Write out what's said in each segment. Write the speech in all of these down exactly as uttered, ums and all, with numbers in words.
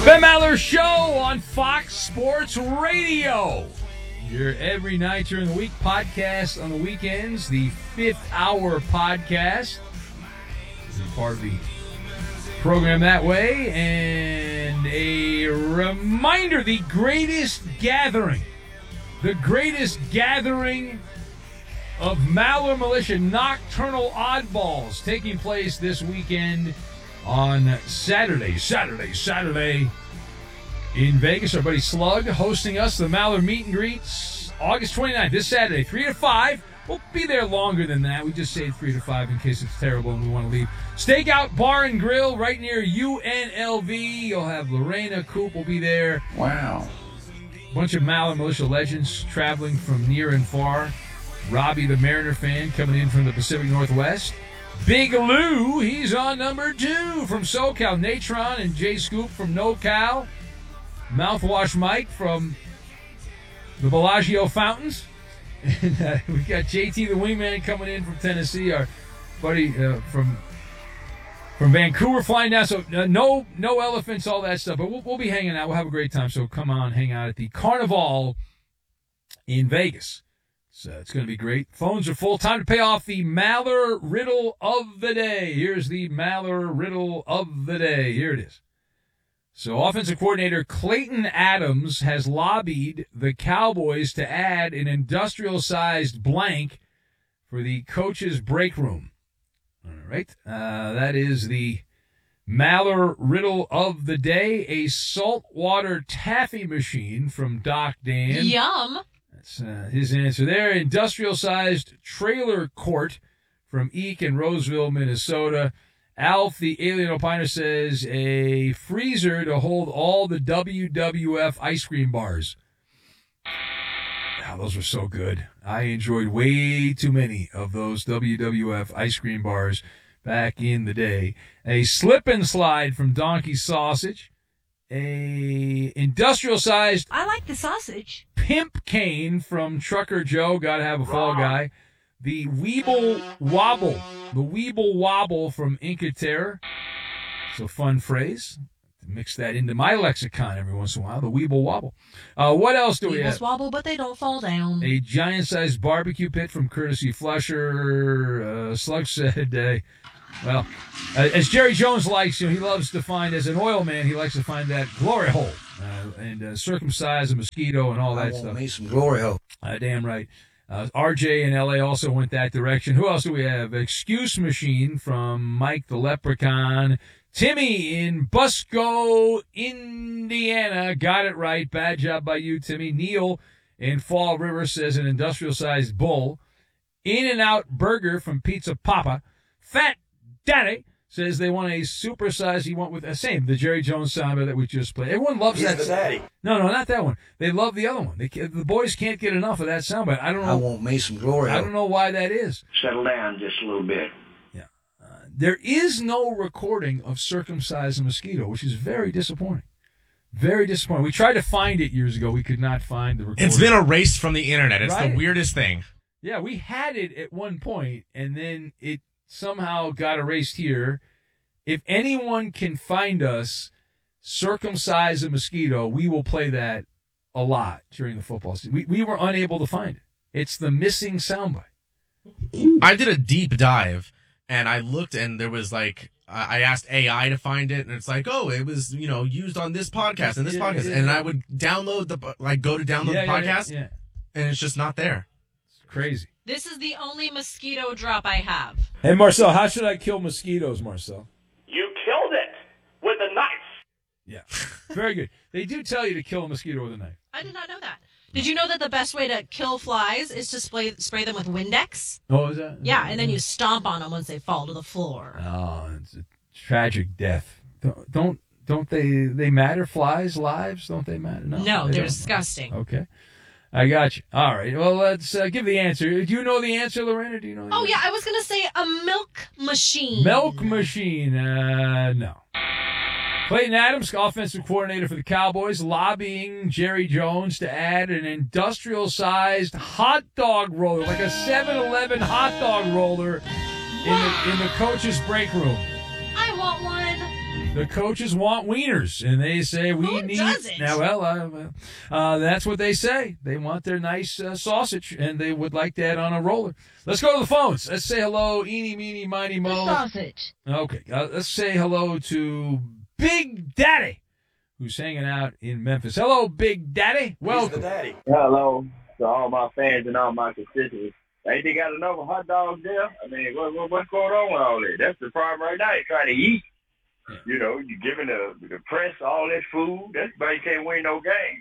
Ben Maller Show on Fox Sports Radio. Your every night during the week podcast on the weekends. The fifth hour podcast. This is part of the program that way. And a reminder, the greatest gathering. The greatest gathering of Maller Militia Nocturnal Oddballs taking place this weekend on Saturday, Saturday, Saturday in Vegas. Our buddy Slug hosting us, the Maller Meet and Greets, August twenty-ninth, this Saturday, three to five. We'll be there longer than that. We just say three to five in case it's terrible and we want to leave. Stakeout Bar and Grill right near U N L V. You'll have Lorena Coop will be there. Wow. Bunch of Maller Militia legends traveling from near and far. Robbie the Mariner fan coming in from the Pacific Northwest. Big Lou, he's on number two from SoCal. Natron and Jay Scoop from NoCal. Mouthwash Mike from the Bellagio Fountains. And uh, we got J T the Wingman coming in from Tennessee. Our buddy uh, from from Vancouver flying down. So uh, no no elephants, all that stuff. But we'll, we'll be hanging out. We'll have a great time. So come on, hang out at the Carnival in Vegas. So it's going to be great. Phones are full. Time to pay off the Maller Riddle of the Day. Here's the Maller Riddle of the Day. Here it is. So offensive coordinator Clayton Adams has lobbied the Cowboys to add an industrial-sized blank for the coach's break room. All right. Uh, that is the Maller Riddle of the Day. A saltwater taffy machine from Doc Dan. Yum. That's uh, his answer there. Industrial-sized trailer court from Eek in Roseville, Minnesota. Alf, the alien opiner, says a freezer to hold all the W W F ice cream bars. Wow, those were so good. I enjoyed way too many of those W W F ice cream bars back in the day. A slip and slide from Donkey Sausage. A industrial-sized... I like the sausage. Pimp cane from Trucker Joe. Gotta have a fall guy. The Weeble Wobble. The Weeble Wobble from Inca Terror. It's a fun phrase. Mix that into my lexicon every once in a while. The Weeble Wobble. Uh, what else do we have? Weebles wobble, but they don't fall down. A giant-sized barbecue pit from Courtesy Flusher. Uh, Slug said... Uh, Well, uh, as Jerry Jones likes, you know, he loves to find, as an oil man, he likes to find that glory hole uh, and uh, circumcise a mosquito and all that I want stuff. me some glory hole. Uh, damn right. Uh, R J in L A also went that direction. Who else do we have? Excuse Machine from Mike the Leprechaun. Timmy in Busco, Indiana. Got it right. Bad job by you, Timmy. Neil in Fall River says an industrial-sized bull. In-N-Out Burger from Pizza Papa. Fat Daddy says they want a supersized, he went with the same, the Jerry Jones soundbite that we just played. Everyone loves He's that. the daddy. No, no, not that one. They love the other one. They, the boys can't get enough of that soundbite. I don't know. I want me some glory I hole. don't know why that is. Settle down just a little bit. Yeah. Uh, there is no recording of Circumcise a Mosquito, which is very disappointing. Very disappointing. We tried to find it years ago. We could not find the recording. It's been erased from the internet. It's Right? the weirdest thing. Yeah, we had it at one point, and then it somehow got erased here. If anyone can find us, Circumcise a Mosquito, we will play that a lot during the football season. We, we were unable to find it. It's the missing soundbite. I did a deep dive, and I looked, and there was like, I asked A I to find it, and it's like, oh, it was, you know, used on this podcast and this Yeah, podcast. yeah, and yeah. I would download the, like, go to download Yeah, the yeah, podcast, yeah, yeah. and it's just not there. It's crazy. This is the only mosquito drop I have. Hey, Marcel, how should I kill mosquitoes, Marcel? You killed it with a knife. Yeah, very good. They do tell you to kill a mosquito with a knife. I did not know that. Did you know that the best way to kill flies is to spray, spray them with Windex? Oh, is that? Is Yeah, that- and then you stomp on them once they fall to the floor. Oh, it's a tragic death. Don't don't, don't they they matter? Flies' lives, don't they matter? No, No, they they're don't. disgusting. Okay. I got you. All right. Well, let's uh, give the answer. Do you know the answer, Lorena? Do you know the Oh, answer? yeah, I was going to say a milk machine. Milk machine. Uh, no. Clayton Adams, offensive coordinator for the Cowboys, lobbying Jerry Jones to add an industrial-sized hot dog roller, like a seven eleven hot dog roller, in the in the coach's break room. I want one. The coaches want wieners, and they say we Who need. doesn't? Now, well, uh, uh, that's what they say. They want their nice uh, sausage, and they would like that on a roller. Let's go to the phones. Let's say hello, eeny, meeny, miny, mo. Sausage. Okay, uh, let's say hello to Big Daddy, who's hanging out in Memphis. Hello, Big Daddy. Welcome. Hello to all my fans and all my constituents. Ain't they got enough hot dogs there? I mean, what, what, what's going on with all that? That's the problem right now. You're trying to eat. Yeah. You know, you're giving the, the press all that food. That's why you can't win no game.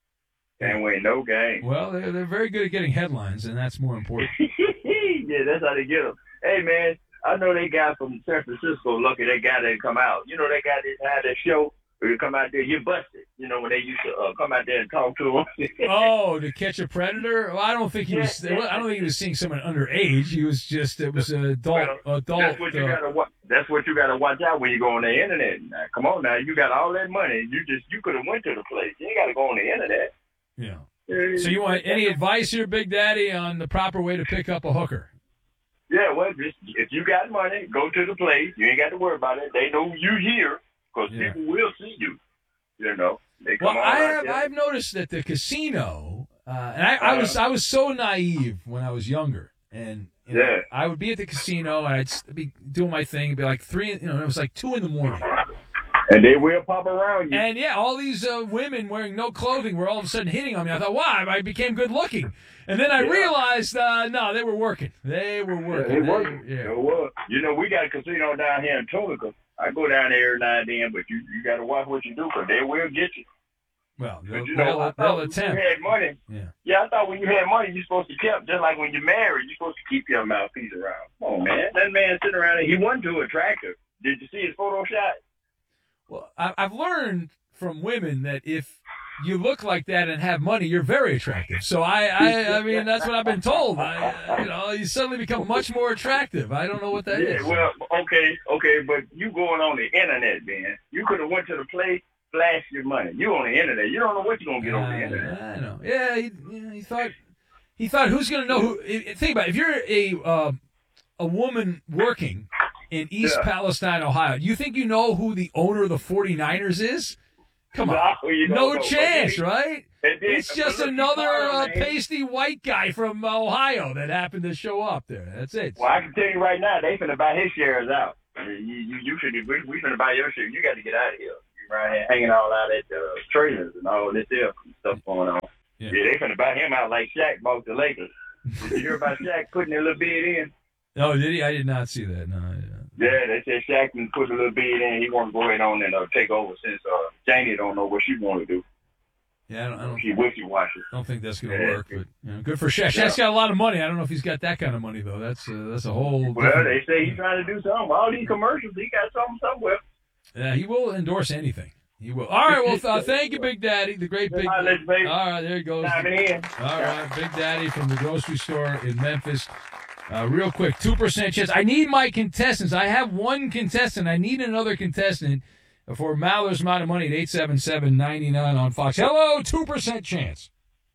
Can't win no game. Well, they're, they're very good at getting headlines, and that's more important. Yeah, that's how they get them. Hey, man, I know they guy from San Francisco, lucky that guy didn't come out. You know that guy that had that show where you come out there, you're busted. You know, when they used to uh, come out there and talk to him. Oh, to catch a predator? Well, I don't think he was. I don't think he was seeing someone underage. He was just. It was an adult. Well, adult. That's what you uh, gotta watch. That's what you gotta watch out when you go on the internet. Now, come on, now you got all that money. You just you could have went to the place. You ain't gotta go on the internet. yeah. Yeah. So you want any advice here, Big Daddy, on the proper way to pick up a hooker? Yeah, well, just if you got money, go to the place. You ain't got to worry about it. They know you here because Yeah. people will see you. You know, they come Well, on I out have. there. I've noticed that the casino, uh, and I, I was. I was so naive when I was younger, and you know, Yeah. I would be at the casino and I'd s- be doing my thing. It'd be like three. You know, it was like two in the morning. And they will pop around you. And yeah, all these uh, women wearing no clothing were all of a sudden hitting on me. I thought, wow, I became good looking. And then I Yeah. realized, uh, no, they were working. They were Yeah, working. they They- work. yeah. It was. You know, we got a casino down here in Tunica. I go down there every now and then, but you you got to watch what you do because they will get you. Well, But they'll, you know, they'll, I they'll thought when attempt. you had money. Yeah. Yeah, I thought when you had money, you're supposed to keep, just like when you're married, you're supposed to keep your mouthpiece around. Come on, man. That man sitting around there, he wasn't too attractive. Did you see his photo shot? Well, I, I've learned from women that if you look like that and have money, you're very attractive. So I, I, I mean, that's what I've been told. I, you know, you suddenly become much more attractive. I don't know what that is. Yeah, well, okay, okay, but you going on the internet, man. You could have went to the place, flashed your money. You on the internet. You don't know what you're going to get on the I, internet. I know. Yeah, he, yeah, he thought. He thought, who's going to know who? i- Think about it. If you're a uh, a woman working in East Yeah. Palestine, Ohio, you think you know who the owner of the 49ers is? Come on, No, you don't no know. chance, But right? And then- It's just but look, another you uh, follow, man. pasty white guy from uh, Ohio that happened to show up there. That's it. Well, I can tell you right now, they finna buy his shares out. You, you, you should. We, we finna buy your shares. You got to get out of here. You right here hanging all out at uh, trailers and all this there stuff going on. Yeah. Yeah. They finna buy him out like Shaq bought the Lakers. Did you hear about Shaq putting a little bid in? Oh, did he? I did not see that. No. I didn't. Yeah, they said Shaq can put a little bid in. He want to go ahead on and uh, take over since uh, Janie don't know what she want to do. Yeah, I don't. I don't, She wishy-washy. I don't think that's going to Yeah. work. But you know, good for Shaq. Yeah. Shaq's got a lot of money. I don't know if he's got that kind of money though. That's uh, that's a whole. Well, different- they say he's trying to do something. All these commercials, he got something somewhere. Yeah, he will endorse anything. He will. All right. Well, uh, thank you, Big Daddy, the great Big. All right, baby. All right, there he goes. Time it in. All right, Big Daddy from the grocery store in Memphis. Uh, real quick, two percent chance. I need my contestants. I have one contestant. I need another contestant for Maller's Amount of Money at eight seven seven, nine nine on Fox. Hello, two percent chance.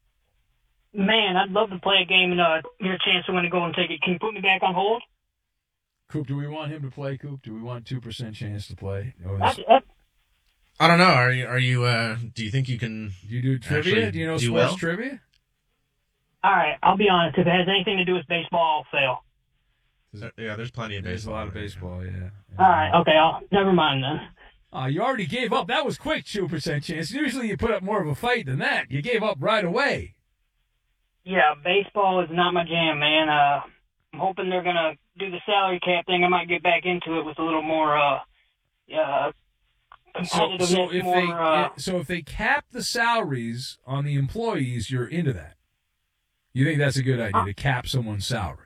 Man, I'd love to play a game and uh, get a chance to win a golden ticket. Can you put me back on hold? Coop, do we want him to play, Coop? Do we want two percent chance to play? Or That's, is- that's, I don't know. Are you? Are you? Uh, do you think you can? do you do trivia? Actually Do you know do sports well? trivia? all right, I'll be honest. If it has anything to do with baseball, I'll fail. Yeah, there's plenty of There's baseball. a lot of baseball, yeah. All right, okay, I'll never mind then. Oh, you already gave up. That was quick, two percent chance. Usually you put up more of a fight than that. You gave up right away. Yeah, baseball is not my jam, man. Uh, I'm hoping they're gonna do the salary cap thing. I might get back into it with a little more uh, uh, So, competitiveness. so if more, they uh, so if they cap the salaries on the employees, you're into that. You think that's a good idea to cap someone's salary?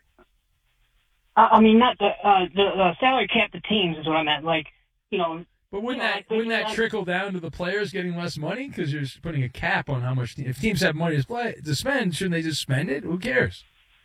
I I mean, not the uh, the uh, salary cap the teams is what I meant. Like, you know, But wouldn't Yeah, I that think wouldn't that that- trickle down to the players getting less money because you're putting a cap on how much? If teams have money to play to spend, shouldn't they just spend it? Who cares?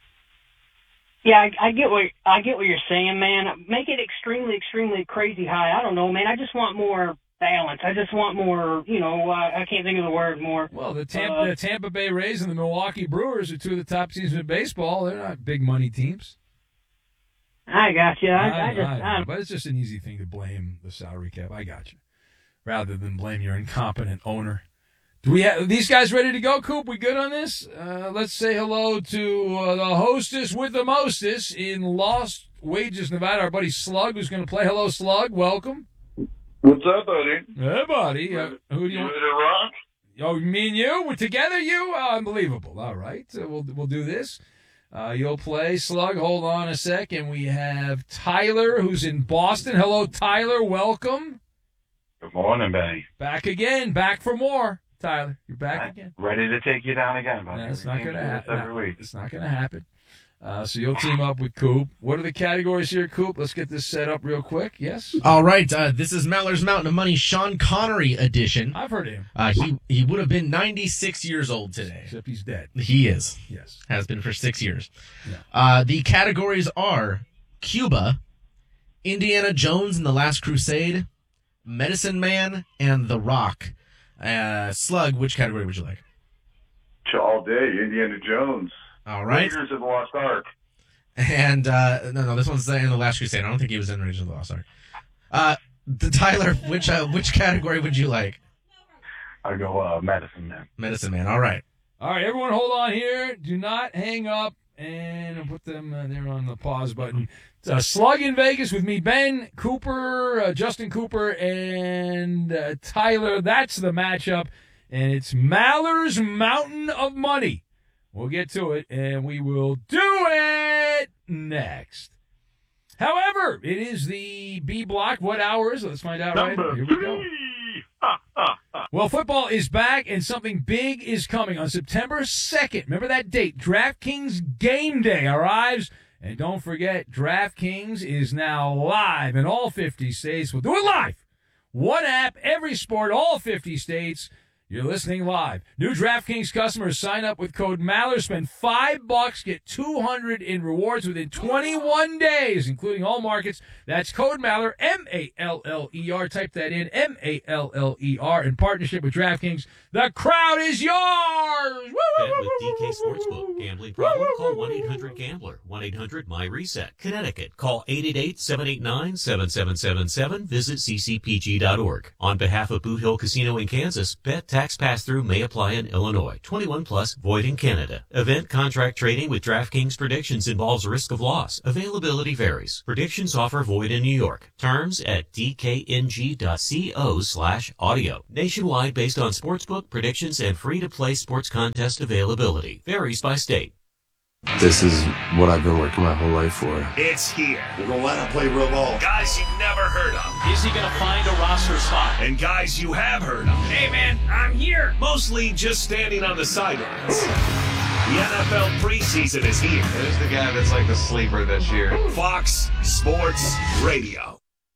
yeah, I, I get what I get what you're saying, man. Make it extremely, extremely crazy high. I don't know, man. I just want more balance. I just want more. You know, uh, I can't think of the word more. Well, the Tampa, Uh, the Tampa Bay Rays and the Milwaukee Brewers are two of the top teams in baseball. They're not big money teams. I got you. I, I, I, just, I, I, but it's just an easy thing to blame the salary cap. I got you. Rather than blame your incompetent owner. Do we have these guys ready to go, Coop? We good on this? Uh, let's say hello to uh, the hostess with the mostest in Lost Wages, Nevada. Our buddy Slug, who's going to play. Hello, Slug. Welcome. What's up, buddy? Hey, buddy. Uh, who do you You want? ready to rock? Oh, me and you? We're together, you? Uh, unbelievable. All right. Uh, we'll, we'll do this. Uh, you'll play. Slug, hold on a second. We have Tyler, who's in Boston. Hello, Tyler. Welcome. Good morning, Benny. Back again. Back for more. Tyler, you're back again. Ready to take you down again, buddy. That's not going to happen. Every week. It's not going to happen. Uh, so you'll team up with Coop. What are the categories here, Coop? Let's get this set up real quick. Yes? All right. Uh, this is Maller's Mountain of Money Sean Connery edition. I've heard of him. Uh, he he would have been ninety-six years old today. Except he's dead. He is. Yes. Has been for six years. Yeah. Uh, the categories are Cuba, Indiana Jones and the Last Crusade, Medicine Man, and The Rock. Uh, Slug, which category would you like? All day, Indiana Jones. All right. Raiders of the Lost Ark. And, uh, no, no, this one's in the Last Crusade. I don't think he was in Raiders of the Lost Ark. Uh, the Tyler, which, uh, which category would you like? I go, uh, Medicine Man. Medicine Man. All right. All right, everyone hold on here. Do not hang up. And I'll put them uh, there on the pause button. It's uh, Slug in Vegas with me, Ben Cooper, uh, Justin Cooper, and uh, Tyler. That's the matchup. And it's Maller's Mountain of Money. We'll get to it, and we will do it next. However, it is the B block. What hour is it? Let's find out Number right here. We go. three. Ha, ha, ha. Well, football is back, and something big is coming on September second. Remember that date. DraftKings Game Day arrives. And don't forget, DraftKings is now live in all fifty states. We'll do it live. One app, every sport, all fifty states. You're listening live. New DraftKings customers sign up with code Maller. Spend five bucks, get two hundred in rewards within twenty-one days, including all markets. That's code Maller, M A L L E R. Type that in, M A L L E R. In partnership with DraftKings, the crowd is yours. Woo, Bet woo, with woo, D woo, K woo, Sportsbook. woo, woo. Gambling problem? Call one eight hundred gambler. one eight hundred my reset. Connecticut. Call eight eight eight, seven eight nine, seven seven seven seven. Visit c c p g dot org. On behalf of Boot Hill Casino in Kansas, bet tax pass-through may apply in Illinois. twenty-one plus, void in Canada. Event contract trading with DraftKings predictions involves risk of loss. Availability varies. Predictions offer void in New York. Terms at d k n g dot co slash audio. Nationwide based on sportsbook predictions and free-to-play sports contest availability. Varies by state. This is what I've been working my whole life for. It's here. We're going to line up, play real ball. Guys you've never heard of. Is he going to find a roster spot? And guys you have heard of. Hey, man, I'm here. Mostly just standing on the sidelines. The N F L preseason is here. Who's the guy that's like the sleeper this year? Fox Sports Radio.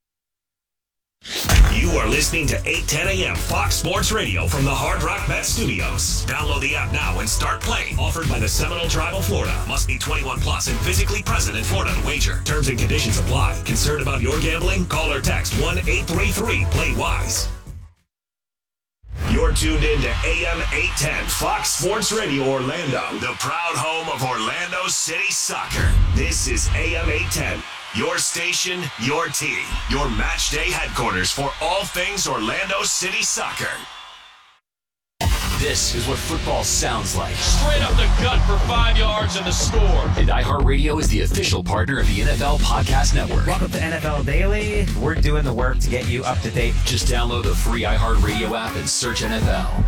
You are listening to eight ten a.m. Fox Sports Radio from the Hard Rock Bet Studios. Download the app now and start playing. Offered by the Seminole Tribe of Florida. Must be twenty-one plus and physically present in Florida to wager. Terms and conditions apply. Concerned about your gambling? Call or text one eight three three play wise. You're tuned in to A M eight ten Fox Sports Radio Orlando, the proud home of Orlando City Soccer. This is A M eight ten. Your station, your team, your match day headquarters for all things Orlando City Soccer. This is what football sounds like. Straight up the gut for five yards and the score. And iHeartRadio is the official partner of the N F L Podcast Network. Welcome to N F L Daily. We're doing the work to get you up to date. Just download the free iHeartRadio app and search N F L.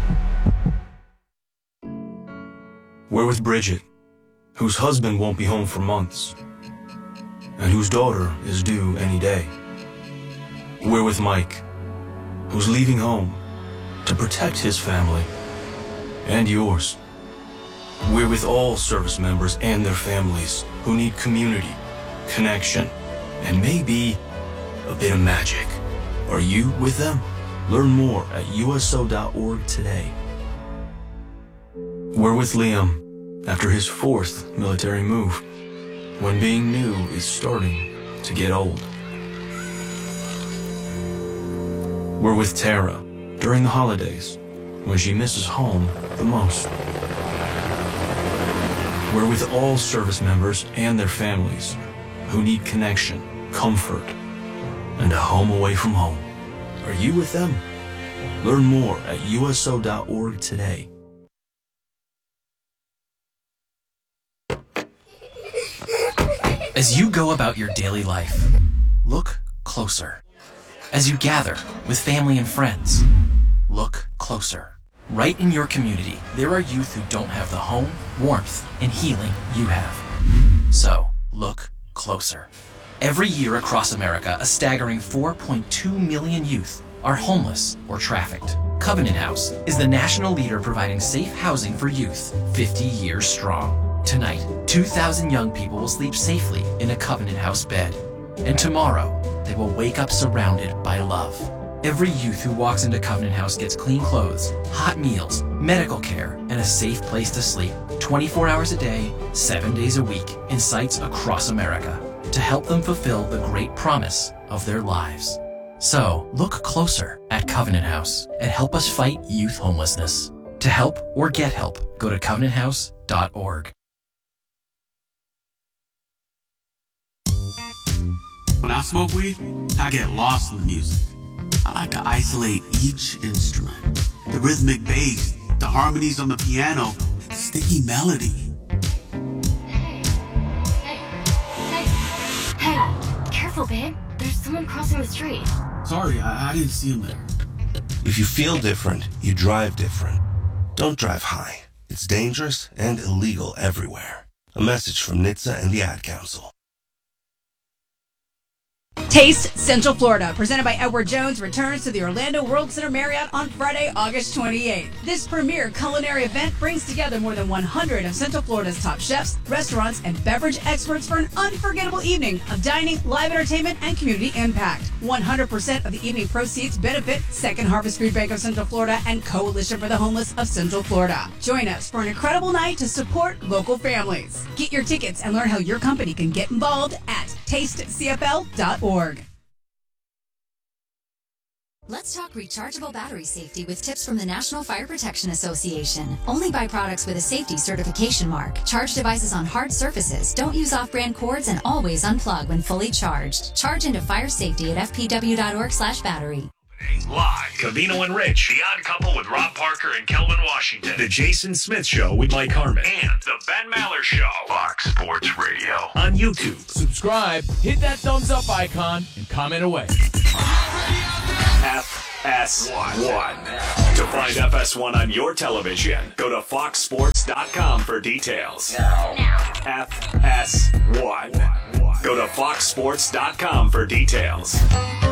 We're with Bridget, whose husband won't be home for months, and whose daughter is due any day. We're with Mike, who's leaving home to protect his family and yours. We're with all service members and their families who need community, connection, and maybe a bit of magic. Are you with them? Learn more at U S O dot org today. We're with Liam after his fourth military move, when being new is starting to get old. We're with Tara during the holidays, when she misses home the most. We're with all service members and their families who need connection, comfort, and a home away from home. Are you with them? Learn more at U S O dot org today. As you go about your daily life, look closer. As you gather with family and friends, look closer. Right in your community, there are youth who don't have the home, warmth, and healing you have. So, look closer. Every year across America, a staggering four point two million youth are homeless or trafficked. Covenant House is the national leader providing safe housing for youth, fifty years strong. Tonight, two thousand young people will sleep safely in a Covenant House bed. And tomorrow, they will wake up surrounded by love. Every youth who walks into Covenant House gets clean clothes, hot meals, medical care, and a safe place to sleep twenty-four hours a day, seven days a week in sites across America to help them fulfill the great promise of their lives. So, look closer at Covenant House and help us fight youth homelessness. To help or get help, go to covenant house dot org. When I smoke weed, I get lost in the music. I like to isolate each instrument. The rhythmic bass, the harmonies on the piano, the sticky melody. Hey, careful, babe. There's someone crossing the street. Sorry, I, I didn't see him there. If you feel different, you drive different. Don't drive high. It's dangerous and illegal everywhere. A message from N H T S A and the Ad Council. Taste Central Florida, presented by Edward Jones, returns to the Orlando World Center Marriott on Friday, August twenty-eighth. This premier culinary event brings together more than one hundred of Central Florida's top chefs, restaurants, and beverage experts for an unforgettable evening of dining, live entertainment, and community impact. one hundred percent of the evening proceeds benefit Second Harvest Food Bank of Central Florida and Coalition for the Homeless of Central Florida. Join us for an incredible night to support local families. Get your tickets and learn how your company can get involved at taste c f l dot org. Let's talk rechargeable battery safety with tips from the National Fire Protection Association. Only buy products with a safety certification mark. Charge devices on hard surfaces. Don't use off-brand cords and always unplug when fully charged. Charge into fire safety at f p w dot org slash battery. Live, Covino and Rich, The Odd Couple with Rob Parker and Kelvin Washington, The Jason Smith Show with Mike Harmon, and The Ben Maller Show, Fox Sports Radio, on YouTube. Subscribe, hit that thumbs up icon, and comment away. F S one. To find F S one on your television, go to fox sports dot com for details. F S one. Go to fox sports dot com for details.